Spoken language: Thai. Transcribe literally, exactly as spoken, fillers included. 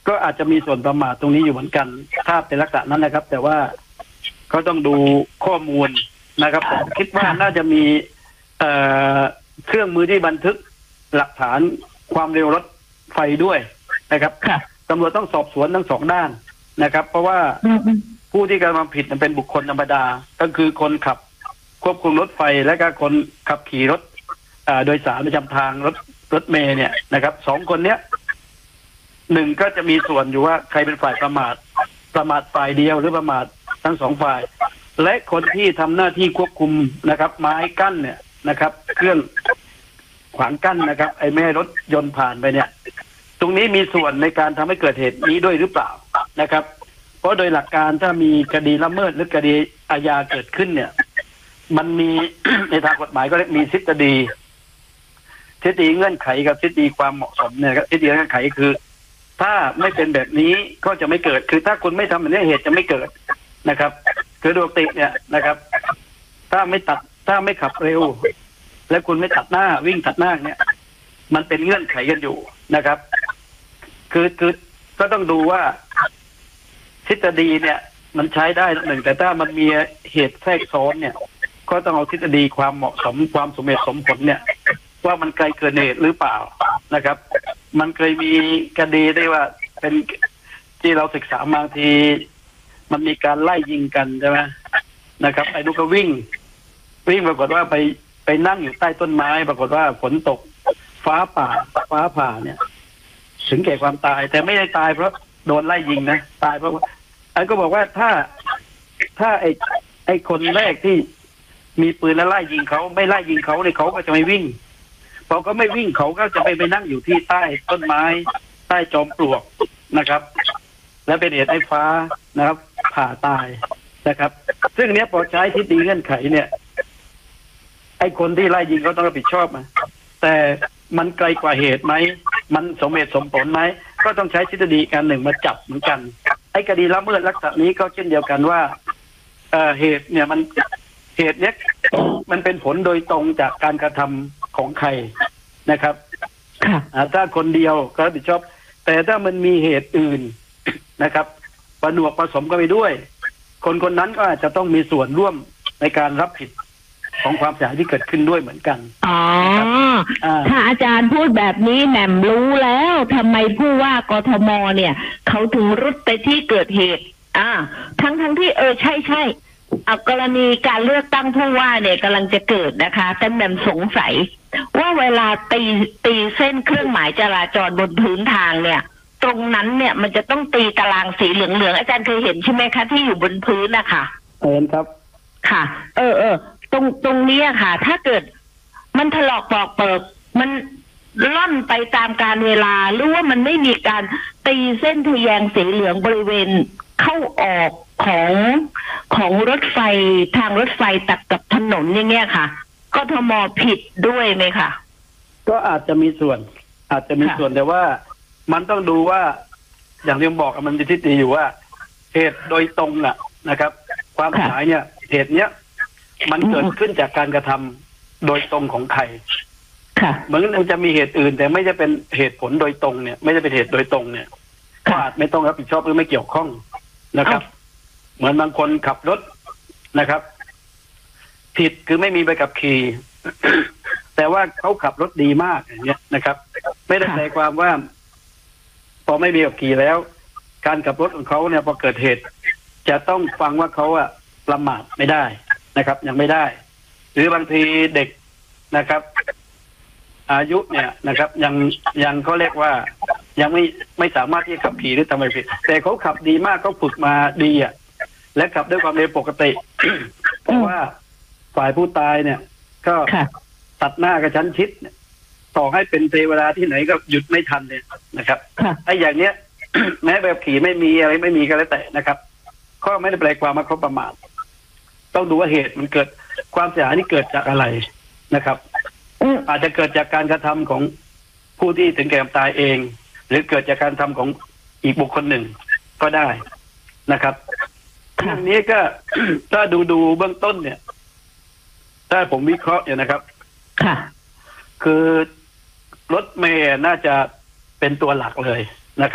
ก็อาจจะมีส่วนประมาทตรงนี้อยู่เหมือนกันถ้าเป็นลักษณะนั้นนะครับแต่ว่าเขาต้องดูข้อมูลนะครับผมคิดว่าน่าจะมีเอ่อเครื่องมือที่บันทึกหลักฐานความเร็วรถไฟด้วยนะครับตำรวจต้องสอบสวนทั้งสองด้านนะครับ เพราะว่าผู้ที่กระทำผิดเป็นบุคคลธรรมดาก็คือคนขับควบคุมรถไฟและก็คนขับขี่รถโดยสารประจำทางรถรถเมล์เนี่ยนะครับสองคนเนี้ยหนึ่งก็จะมีส่วนอยู่ว่าใครเป็นฝ่ายประมาทประมาทฝ่ายเดียวหรือประมาททั้งสองฝ่ายและคนที่ทำหน้าที่ควบคุมนะครับไม้กั้นเนี่ยนะครับเครื่องขวางกั้นนะครับไอ้แม่รถยนต์ผ่านไปเนี่ยตรงนี้มีส่วนในการทำให้เกิดเหตุนี้ด้วยหรือเปล่านะครับเพราะโดยหลักการถ้ามีคดีละเมิดหรือคดีอาญาเกิดขึ้นเนี่ยมันมี ในทางกฎหมายก็เรียกมีทฤษฎีทฤษฎีเงื่อนไขกับทฤษฎีความเหมาะสมเนี่ยครับทฤษฎีเงื่อนไขคือถ้าไม่เป็นแบบนี้ก็จะไม่เกิดคือถ้าคุณไม่ทำแบบนี้เหตุจะไม่เกิดนะครับคือโดยปกติเนี่ยนะครับถ้าไม่ตัดถ้าไม่ขับเร็วและคุณไม่ตัดหน้าวิ่งตัดหน้าเนี่ยมันเป็นเงื่อนไขกันอยู่นะครับคือคือก็ต้องดูว่าทฤษฎีเนี่ยมันใช้ได้หนึ่งแต่ถ้ามันมีเหตุแทรกซ้อนเนี่ยก็ต้องเอาทฤษฎีความเหมาะสมความสมเหตุสมผลเนี่ยว่ามันไกลเกินเหตุหรือเปล่านะครับมันเคยมีคดีได้ว่าเป็นที่เราศึกษาบางทีมันมีการไล่ยิงกันใช่ไหมนะครับไอ้ลูกก็วิ่งวิ่งปรากฏว่าไปไปนั่งอยู่ใต้ต้นไม้ปรากฏว่าฝนตกฟ้าผ่าฟ้าผ่าเนี่ยถึงแก่ความตายแต่ไม่ได้ตายเพราะโดนไล่ยิงนะตายเพราะว่าไอ้ก็บอกว่าถ้าถ้าไอ้ไอ้คนแรกที่มีปืนแล้วไล่ยิงเขาไม่ไล่ยิงเขาเนี่ยเขาก็จะไม่วิ่งพอเขาไม่วิ่งเขาก็จะไปไปนั่งอยู่ที่ใต้ต้นไม้ใต้จอมปลวกนะครับและเป็นเหตุไอ้ฟ้านะครับผ่าตายนะครับซึ่งเนี้ยพอใช้ทฤษฎีเงื่อนไขเนี่ยไอ้คนที่ไล่ยิงเขาต้องรับผิดชอบนะแต่มันไกลกว่าเหตุไหมมันสมเหตุสมผลไหมก็ต้องใช้ทฤษฎีการหนึ่งมาจับเหมือนกันไอ้คดีละเมิดลักษณะนี้ก็เช่นเดียวกันว่าเอ่อเหตุเนี่ยมันเหตุเนี้ยมันเป็นผลโดยตรงจากการกระทำของใครนะครับถ้าคนเดียวก็รับผิดชอบแต่ถ้ามันมีเหตุอื่นนะครับประหนวกผสมกันไปด้วยคนคนนั้นก็อาจจะต้องมีส่วนร่วมในการรับผิดของความเสียหายที่เกิดขึ้นด้วยเหมือนกันอ๋อถ้าอาจารย์พูดแบบนี้แหม่มรู้แล้วทำไมผู้ว่ากทมเนี่ยเขาถึงรุดไปที่เกิดเหตุอ่าทั้งทั้งที่เออใช่ใช่เอากรณีการเลือกตั้งผู้ว่าเนี่ยกำลังจะเกิดนะคะแต่แหม่มสงสัยว่าเวลาตีตีเส้นเครื่องหมายจราจรบนพื้นทางเนี่ยตรงนั้นเนี่ยมันจะต้องตีตารางสีเหลืองๆอาจารย์เคยเห็นใช่ไหมคะที่อยู่บนพื้นนะคะเห็นครับค่ะเออเออตรงตรงนี้ค่ะถ้าเกิดมันถลอกปอกเปิกมันล่อนไปตามการเวลาหรือว่ามันไม่มีการตีเส้นทะแยงสีเหลืองบริเวณเข้าออกของของรถไฟทางรถไฟตัดกับถนนอย่างเงี้ยค่ะกทมผิดด้วยไหมคะก็อาจจะมีส่วนอาจจะมีส่วนแต่ว่ามันต้องดูว่าอย่างที่ผมบอกมันมีทฤษฎีอยู่ว่าเหตุโดยตรงน่ะนะครับความเสียหายเนี่ยเหตุเนี้ยมันเกิดขึ้นจากการกระทำโดยตรงของใครเหมือนมันจะมีเหตุอื่นแต่ไม่จะเป็นเหตุผลโดยตรงเนี่ยไม่ได้เป็นเหตุโดยตรงเนี่ยก็อาจไม่ต้องรับผิดชอบหรือไม่เกี่ยวข้องนะครับเหมือนบางคนขับรถนะครับผิดคือไม่มีใบขับขี่ แต่ว่าเขาขับรถดีมากอย่างเงี้ยนะครับไม่ได้แปลความว่าพอไม่มีใบขับขี่แล้วการขับรถของเขาเนี่ยพอเกิดเหตุจะต้องฟังว่าเขาอะประมาทไม่ได้นะครับยังไม่ได้หรือบางทีเด็กนะครับอายุเนี่ยนะครับยังยังเขาเรียกว่ายังไม่ไม่สามารถที่จะขับขี่หรือทำอะไรผิดแต่เขาขับดีมากเขาฝึกมาดีอ่ะและขับด้วยความเร็วปกติ เพราะว่าฝ่ายผู้ตายเนี่ยก็ตัดหน้ากระชั้นชิดต่อให้เป็นเทวดาที่ไหนก็หยุดไม่ทันเนี่ยนะครับไอ้อย่างเนี้ย แม้แบบขี่ไม่มีอะไรไม่มีก็แล้วแต่นะครับก็ไม่ได้แปลความว่าเขาประมาทต้องดูว่าเหตุมันเกิดความเสียหายนี่เกิดจากอะไรนะครับอาจจะเกิดจากการกระทำของผู้ที่ถึงแก่ความตายเองหรือเกิดจากการทำของอีกบุคคลหนึ่งก็ได้นะครับเรื่องนี้ก็ ถ้าดูดูเบื้องต้นเนี่ยถ้าผมวิเคราะห์เนี่ยนะครับคือรถเมล์น่าจะเป็นตัวหลักเลย